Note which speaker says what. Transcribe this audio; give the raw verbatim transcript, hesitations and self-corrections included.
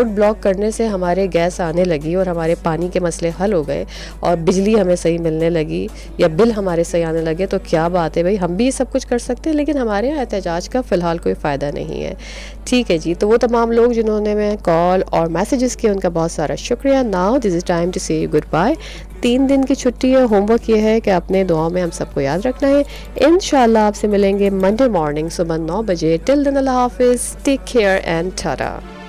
Speaker 1: Road block करने से हमारे गैस आने लगी और हमारे पानी के मसले हल हो गए और बिजली हमें सही मिलने लगी या बिल हमारे सही आने लगे तो क्या बात है भाई, हम भी सब कुछ कर सकते हैं, लेकिन हमारे यहाँ एहतजाज का फ़िलहाल कोई फ़ायदा नहीं है। ठीक है जी, तो वो तमाम लोग जिन्होंने मैं कॉल और मैसेजेस किए उनका बहुत सारा शुक्रिया। Now this is time to से गुड बाय। तीन दिन की छुट्टी है, होमवर्क ये है कि अपने दुआओं में हम सबको याद रखना है। इंशाल्लाह आपसे मिलेंगे मंडे मॉर्निंग सुबह नौ बजे। टिल देन अल्लाह हाफिज़, टेक केयर एंड टाटा।